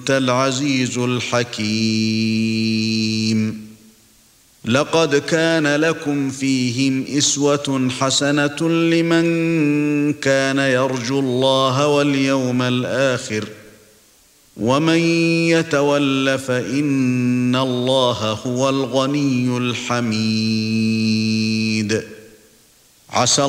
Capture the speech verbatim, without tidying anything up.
وأنت العزيز الحكيم. لقد كان لكم فيهم أسوة حسنة لمن كان يرجو الله واليوم الآخر ومن يتول فإن الله هو الغني الحميد. عسى